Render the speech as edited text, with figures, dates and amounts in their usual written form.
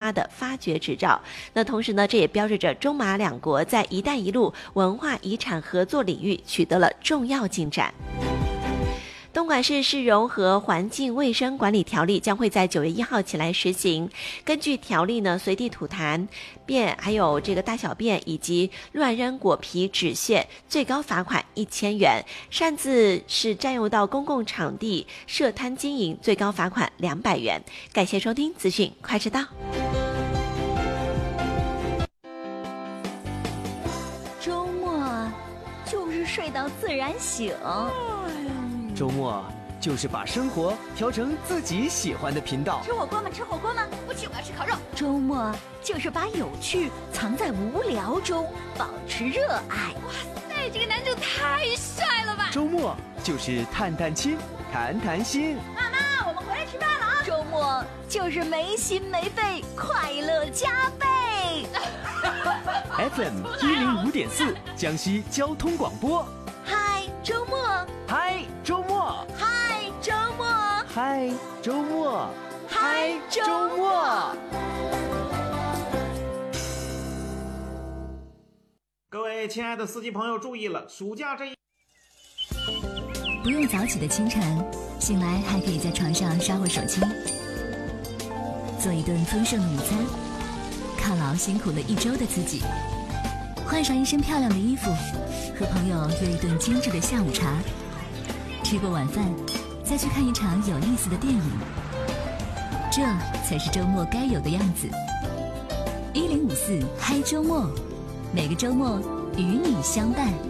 花的发掘执照。那同时呢，这也标志着中马两国在“一带一路”文化遗产合作领域取得了重要进展。东莞市市容和环境卫生管理条例将会在9月1号起来实行。根据条例呢，随地吐痰、便还有这个大小便以及乱扔果皮、纸屑，最高罚款1000元；擅自是占用到公共场地设摊经营，最高罚款200元。感谢收听资讯快知道。 周末就是睡到自然醒。 周末就是把生活调成自己喜欢的频道。 吃火锅吗？吃火锅吗？不吃，我要吃烤肉。周末就是把有趣藏在无聊中，保持热爱。 哇塞，这个男主太帅了吧！ 周末就是探探亲，谈谈心。 妈妈，我们回来吃饭了啊！周末就是没心没肺，快乐加倍。 FM 105.4，江西交通广播。 嗨，周末。 嗨，周末。 嗨，周末。 嗨，周末。 嗨，周末。 各位亲爱的司机朋友注意了，暑假这一不用早起的清晨，醒来还可以在床上刷会手机，做一顿丰盛的午餐，犒劳辛苦了一周的自己，换上一身漂亮的衣服，和朋友约一顿精致的下午茶，吃过晚饭再去看一场有意思的电影，这才是周末该有的样子。1054嗨周末，每个周末与你相伴。